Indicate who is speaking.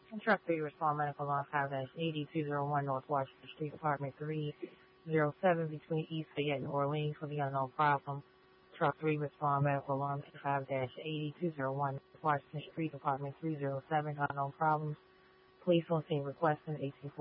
Speaker 1: Truck 3 respond medical alarm 5-8201 North Washington Street, apartment 307 between East Fayette and Orleans for the unknown problem. Truck 3 respond medical alarm 5-8201 Washington Street, apartment 307, unknown problems. Police on scene requesting 1840.